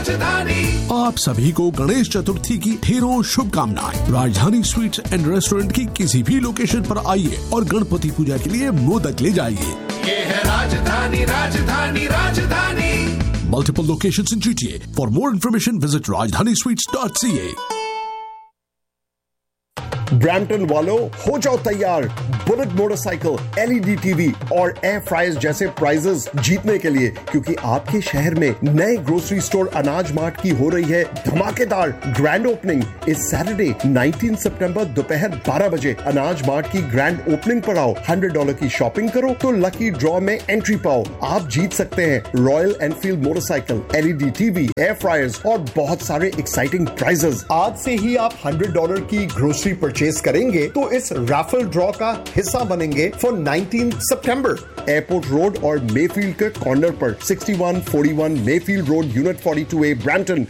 राजधानी। आप सभी को गणेश चतुर्थी की ढेरों शुभकामनाएं। राजधानी स्वीट्स एंड रेस्टोरेंट की किसी भी लोकेशन पर आइए और गणपति पूजा के लिए मोदक ले जाइए। ये है राजधानी, राजधानी, राजधानी। Multiple locations in GTA. For more information, visit rajdanisweets.ca. Brampton वालों, हो जाओ तैयार बुलेट मोटरसाइकिल, LED टीवी और एयर फ्रायर्स जैसे प्राइजेस जीतने के लिए, क्योंकि आपके शहर में नए ग्रोसरी स्टोर अनाज मार्ट की हो रही है धमाकेदार ग्रैंड ओपनिंग। इस सैटरडे 19 सितंबर दोपहर 12 बजे अनाज मार्ट की ग्रैंड ओपनिंग पर आओ। $100 की शॉपिंग करो तो लकी ड्रॉ में एंट्री पाओ। आप जीत सकते हैं royal Enfield motorcycle, LED TV, air fryers और बहुत सारे एक्साइटिंग प्राइजेस। आज से ही आप $100 की ग्रोसरी परचेज करेंगे तो इस रैफल ड्रॉ का हिस्सा बनेंगे फॉर 19 सितंबर। एयरपोर्ट रोड और मेफील्ड के कॉर्नर पर 6141 Mayfield road, unit 42A, Brampton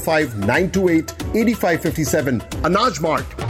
9059288557। अनाज मार्ट।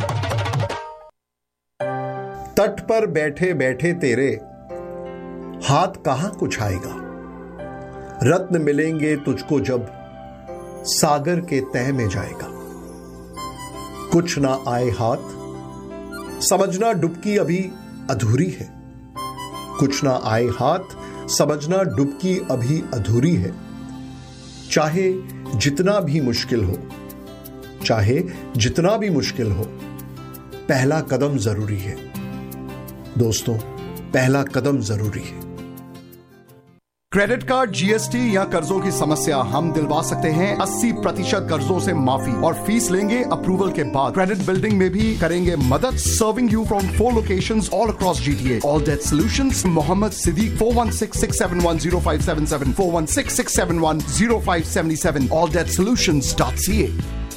तट पर बैठे बैठे तेरे हाथ कहां कुछ आएगा। रत्न मिलेंगे तुझको जब सागर के तह में जाएगा। कुछ ना आए हाथ, समझना डुबकी अभी अधूरी है। कुछ ना आए हाथ, समझना डुबकी अभी अधूरी है। चाहे जितना भी मुश्किल हो, चाहे जितना भी मुश्किल हो, पहला कदम जरूरी है। दोस्तों, पहला कदम जरूरी है। क्रेडिट कार्ड, GST या कर्जों की समस्या हम दिलवा सकते हैं 80% कर्जों से माफी और फीस लेंगे अप्रूवल के बाद। क्रेडिट बिल्डिंग में भी करेंगे मदद। Serving you from 4 locations all across GTA। All that solutions, Mohammad Siddique, 416-671-0577, 416-671-0577, alldebtsolutions.ca।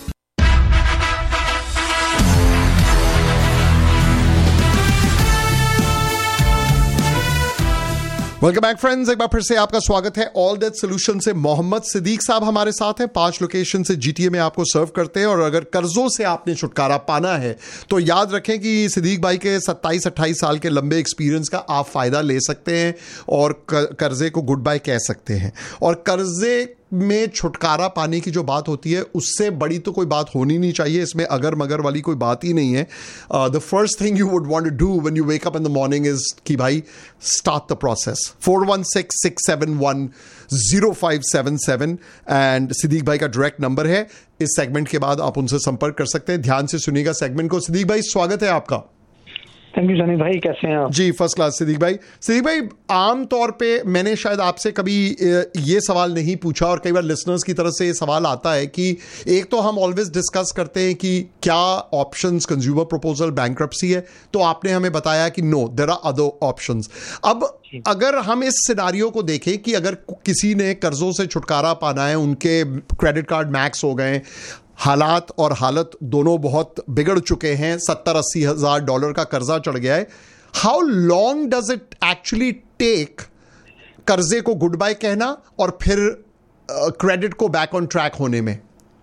Welcome back friends, एक बार फिर से आपका स्वागत है। ऑल डेट सोल्यूशन से मोहम्मद सिद्दीक साहब हमारे साथ हैं। 5 लोकेशन से GTA में आपको सर्व करते हैं। और अगर कर्जों से आपने छुटकारा पाना है तो याद रखें कि सिद्दीक भाई के 27-28 साल के लंबे एक्सपीरियंस का आप फायदा ले सकते हैं और कर्जे को गुड बाय कह सकते हैं। और कर्जे में छुटकारा पाने की जो बात होती है उससे बड़ी तो कोई बात होनी नहीं चाहिए। इसमें अगर मगर वाली कोई बात ही नहीं है। The first thing you would want to do when you wake up in the morning is कि भाई start the process. 416-671-0577 and Siddique भाई का डायरेक्ट नंबर है। इस सेगमेंट के बाद आप उनसे संपर्क कर सकते हैं। ध्यान से सुनिएगा सेगमेंट को। सिद्दीक भाई, स्वागत है आपका। थैंक यू सनी भाई, कैसे हैं आप? जी फर्स्ट क्लास। सिद्दीक भाई, आम तौर पे मैंने शायद आपसे कभी ये सवाल नहीं पूछा और कई बार लिसनर्स की तरफ से ये सवाल आता है कि एक तो हम ऑलवेज डिस्कस करते हैं कि क्या ऑप्शंस कंज्यूमर प्रपोजल, बैंक्रप्सी है, तो आपने हमें बताया कि no, there are other options. अब अगर हम इस सिनारियो को देखें कि अगर किसी ने कर्जों से छुटकारा पाना है, उनके क्रेडिट कार्ड मैक्स हो गए, हालात और हालत दोनों बहुत बिगड़ चुके हैं, $70-80 हज़ार का कर्जा चढ़ गया है, how long does it actually take कर्जे को गुड बाय कहना और फिर क्रेडिट को बैक ऑन ट्रैक होने में?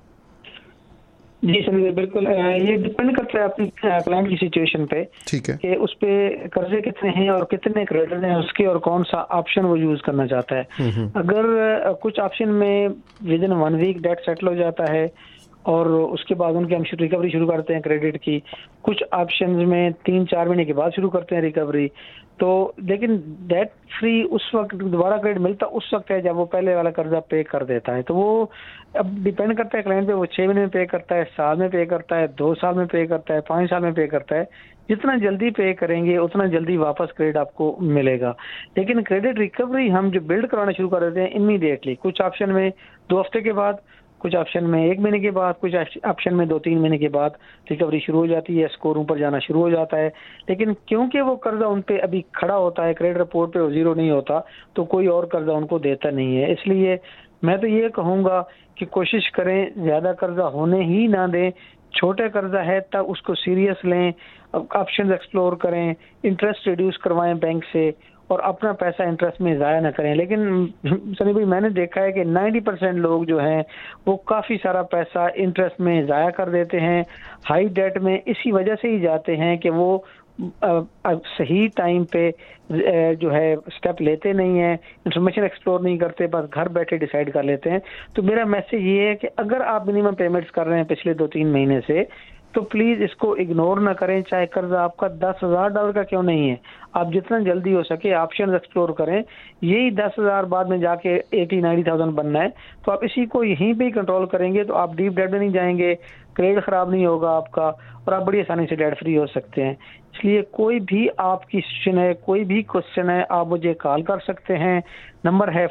जी सर, बिल्कुल ये डिपेंड करता है अपनी क्लाइंट की सिचुएशन पे। ठीक है कि उस पे कर्जे कितने हैं और कितने क्रेडिट हैं उसके, और कौन सा ऑप्शन वो यूज करना चाहता है। अगर कुछ ऑप्शन में with in 1 week date settle हो जाता है और उसके बाद उनकी हम रिकवरी शुरू करते हैं क्रेडिट की। कुछ ऑप्शंस में 3-4 महीने के बाद शुरू करते हैं रिकवरी। तो लेकिन डेट फ्री उस वक्त दोबारा क्रेडिट मिलता उस वक्त है जब वो पहले वाला कर्जा पे कर देता है। तो वो अब डिपेंड करता है क्लाइंट पे, वो 6 महीने में पे करता है, साल में पे करता है, 2 साल में पे करता है, 5 साल में पे करता है। जितना जल्दी पे करेंगे उतना जल्दी वापस क्रेडिट आपको मिलेगा। लेकिन क्रेडिट रिकवरी हम जो बिल्ड करवाना शुरू कर देते हैं इमीडिएटली। कुछ ऑप्शन में 2 हफ्ते के बाद, कुछ ऑप्शन में 1 महीने के बाद, कुछ ऑप्शन में 2-3 महीने के बाद रिकवरी शुरू हो जाती है, स्कोर ऊपर जाना शुरू हो जाता है। लेकिन क्योंकि वो कर्जा उन पे अभी खड़ा होता है, क्रेडिट रिपोर्ट पे वो जीरो नहीं होता, तो कोई और कर्जा उनको देता नहीं है। इसलिए मैं तो ये कहूंगा कि कोशिश करें ज्यादा कर्जा होने ही ना दें। छोटे कर्जा है तब उसको सीरियस लें, ऑप्शन एक्सप्लोर करें, इंटरेस्ट रिड्यूस करवाएं बैंक से और अपना पैसा इंटरेस्ट में ज़ाया ना करें। लेकिन सनी भाई, मैंने देखा है कि 90% लोग जो हैं वो काफ़ी सारा पैसा इंटरेस्ट में ज़ाया कर देते हैं, हाई डेट में इसी वजह से ही जाते हैं कि वो सही टाइम पे जो है स्टेप लेते नहीं है, इंफॉर्मेशन एक्सप्लोर नहीं करते, बस घर बैठे डिसाइड कर लेते हैं। तो मेरा मैसेज ये है कि अगर आप मिनिमम पेमेंट्स कर रहे हैं पिछले 2-3 महीने से, तो प्लीज इसको इग्नोर ना करें, चाहे कर्जा आपका $10,000 का क्यों नहीं है। आप जितना जल्दी हो सके ऑप्शन एक्सप्लोर करें। यही 10,000 बाद में जाके 80-90,000 बनना है, तो आप इसी को यहीं पे ही कंट्रोल करेंगे तो आप डीप डेट में नहीं जाएंगे, क्रेडिट खराब नहीं होगा आपका, और आप बड़ी आसानी से डेट फ्री हो सकते हैं। इसलिए कोई भी आपकी सिचुएशन है, कोई भी क्वेश्चन है, आप मुझे कॉल कर सकते हैं। नंबर है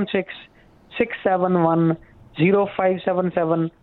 416-671-0577,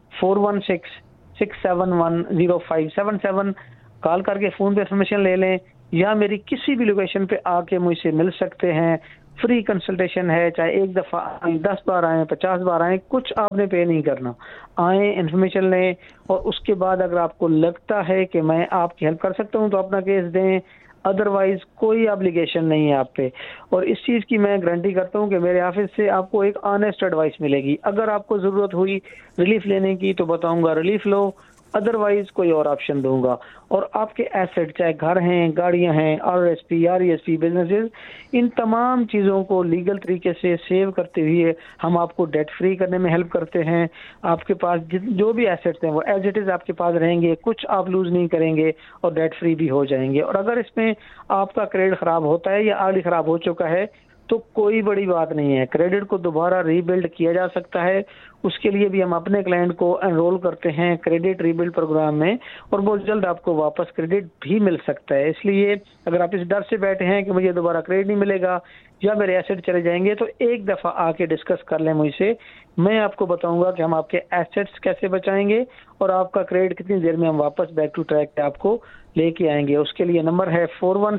416-671-0577। कॉल करके फोन पे इन्फॉर्मेशन ले लें, या मेरी किसी भी लोकेशन पे आके मुझसे मिल सकते हैं। फ्री कंसल्टेशन है, चाहे एक दफा 10 बार आए, 50 बार आए, कुछ आपने पे नहीं करना। आए, इन्फॉर्मेशन लें, और उसके बाद अगर आपको लगता है कि मैं आपकी हेल्प कर सकता हूं तो अपना केस दें, अदरवाइज कोई ऑब्लिगेशन नहीं है आप पे। और इस चीज की मैं गारंटी करता हूं कि मेरे ऑफिस से आपको एक ऑनेस्ट एडवाइस मिलेगी। अगर आपको जरूरत हुई रिलीफ लेने की तो बताऊंगा रिलीफ लो, अदरवाइज कोई और ऑप्शन दूंगा। और आपके एसेट, चाहे घर हैं, गाड़ियां हैं, RRSP, RESP, बिजनेसेस, इन तमाम चीज़ों को लीगल तरीके से सेव करते हुए हम आपको डेट फ्री करने में हेल्प करते हैं। आपके पास जो भी एसेट्स हैं वो एज इट इज़ आपके पास रहेंगे, कुछ आप लूज नहीं करेंगे और डेट फ्री भी हो जाएंगे। और अगर इसमें आपका क्रेडिट खराब होता है या ऑलरेडी खराब हो चुका है तो कोई बड़ी बात नहीं है, क्रेडिट को दोबारा रीबिल्ड किया जा सकता है। उसके लिए भी हम अपने क्लाइंट को एनरोल करते हैं क्रेडिट रीबिल्ड प्रोग्राम में, और बहुत जल्द आपको वापस क्रेडिट भी मिल सकता है। इसलिए अगर आप इस डर से बैठे हैं कि मुझे दोबारा क्रेडिट नहीं मिलेगा या मेरे एसेट चले जाएंगे, तो एक दफा आके डिस्कस कर लें मुझसे। मैं आपको बताऊंगा कि हम आपके एसेट्स कैसे बचाएंगे और आपका क्रेडिट कितनी देर में हम वापस बैक टू ट्रैक पे आपको लेके आएंगे। उसके लिए नंबर है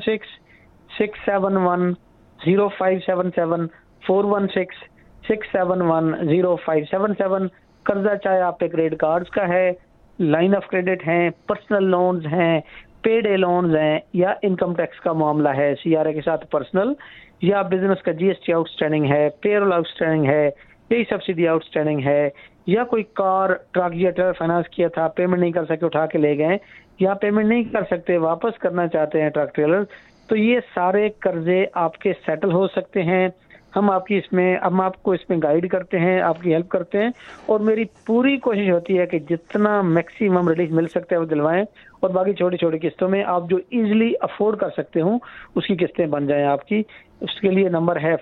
416-671-0577, 416-671-0577। कर्जा चाहे आप पे क्रेडिट कार्ड्स का है, लाइन ऑफ क्रेडिट हैं, पर्सनल लोन्स हैं, पेडे लोन्स हैं, या इनकम टैक्स का मामला है CRA के साथ पर्सनल, या बिजनेस का GST आउटस्टैंडिंग है, पेरोल आउटस्टैंडिंग है, यही सब्सिडी आउटस्टैंडिंग है, या कोई कार, ट्रक या ट्रक फाइनेंस किया था, पेमेंट नहीं कर सके, उठा के ले गए, या पेमेंट नहीं कर सकते, वापस करना चाहते हैं ट्रक ट्रेलर, तो ये सारे कर्जे आपके सेटल हो सकते हैं। हम आपको इसमें गाइड करते हैं, आपकी हेल्प करते हैं, और मेरी पूरी कोशिश होती है कि जितना मैक्सिमम रिलीफ मिल सकता है वो दिलवाएं, और बाकी छोटी छोटी किस्तों में आप जो इजीली अफोर्ड कर सकते हो उसकी किस्तें बन जाएं आपकी। उसके लिए नंबर है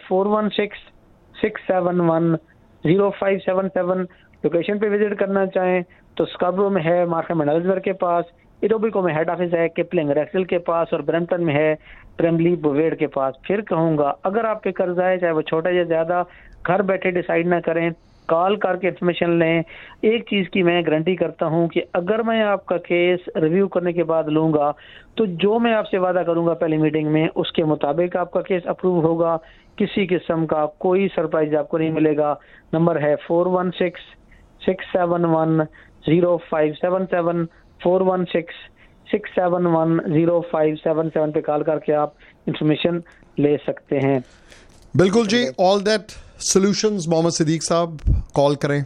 416-671-0577। लोकेशन पे विजिट करना चाहें तो स्कार्बरो में है मार्केट मेडल्सवर्थ के पास, इटोबिको में हेड ऑफिस है किपलिंग रेक्सल के पास, और ब्रैम्पटन में है ट्रेमली बुवेड के पास। फिर कहूंगा अगर आप पे कर्जा है, चाहे वो छोटा या ज्यादा, घर बैठे डिसाइड ना करें, कॉल करके इन्फॉर्मेशन लें। एक चीज की मैं गारंटी करता हूं कि अगर मैं आपका केस रिव्यू करने के बाद लूंगा तो जो मैं आपसे वादा करूंगा पहली मीटिंग में उसके मुताबिक आपका केस अप्रूव होगा। किसी किस्म का कोई सरप्राइज आपको नहीं मिलेगा। नंबर है 416-671-0577, 416-671-0577 पे कॉल करके आप इंफॉर्मेशन ले सकते हैं। बिल्कुल जी, all that solutions Mohammad Siddique साहब, कॉल करें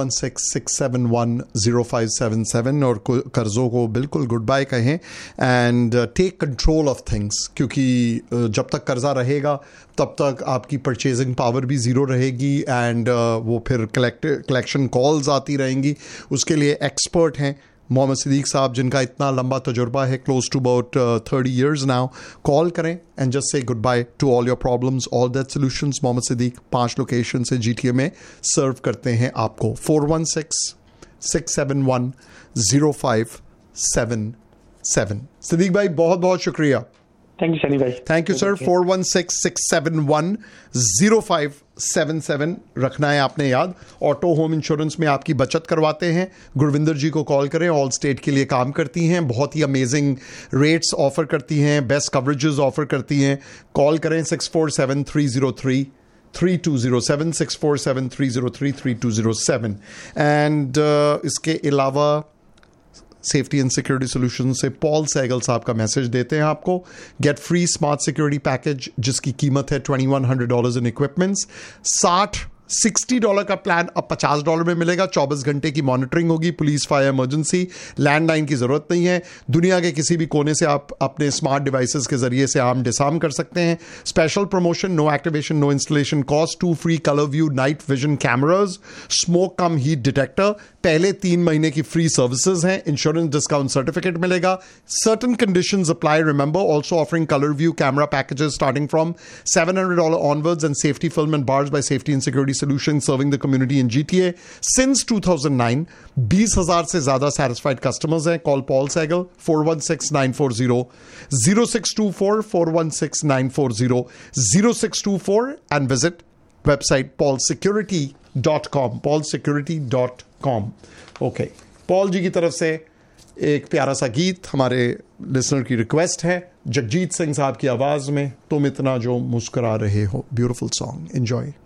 416-671-0577 और कर्जों को बिल्कुल गुड बाय कहें and take control of things, क्योंकि जब तक कर्जा रहेगा तब तक आपकी परचेजिंग पावर भी ज़ीरो रहेगी एंड वो फिर कलेक्शन कॉल्स आती रहेंगी। उसके लिए एक्सपर्ट हैं मोहम्मद सिद्दीक साहब, जिनका इतना लंबा तजुर्बा है, close to about 30 years now. Call करें and just say good by two all your problems, all that solutions. Mohammad Siddique 5 location से GTA में सर्व करते हैं आपको। 416-671-0577। सिद्दीक भाई बहुत बहुत शुक्रिया। थैंक यू सनी भाई। Thank you sir. 416-671-0577 रखना है आपने याद। ऑटो होम इंश्योरेंस में आपकी बचत करवाते हैं। गुरविंदर जी को कॉल करें, ऑल स्टेट के लिए काम करती हैं, बहुत ही अमेजिंग रेट्स ऑफर करती हैं, बेस्ट कवरेजेस ऑफर करती हैं। कॉल करें 647-303-3207, 647-303-3207। एंड इसके अलावा सेफ्टी एंड सिक्योरिटी सॉल्यूशन से पॉल सहगल साहब का मैसेज देते हैं आपको। Get free smart security package जिसकी कीमत है $2,100 इन इक्विपमेंट्स, 60 $60 का प्लान अब $50 में मिलेगा। 24 घंटे की मॉनिटरिंग होगी, पुलिस, फायर, इमरजेंसी, लैंडलाइन की जरूरत नहीं है। दुनिया के किसी भी कोने से आप अपने स्मार्ट डिवाइसेस के जरिए से आर्म डिसआर्म कर सकते हैं। Special promotion, no activation, no installation cost, 2 free colour view night vision cameras, smoke कम हीट डिटेक्टर, पहले 3 महीने की फ्री सर्विसेज हैं, इंश्योरेंस डिस्काउंट सर्टिफिकेट मिलेगा। Certain conditions apply, remember, also offering colour view camera packages starting from $700 onwards and safety film and bars by Safety and Security Solutions serving the community in GTA since 2009. 20,000 से ज्यादा satisfied customers हैं. Call Paul Sehgal 416-940-0624 416-940 0624 and visit website paulsecurity.com paulsecurity.com. Okay, Paul जी की तरफ से एक प्यारा सा गीत हमारे लिसनर की रिक्वेस्ट है, जगजीत सिंह साहब की आवाज में, तुम इतना जो मुस्कुरा रहे हो। Beautiful song, enjoy.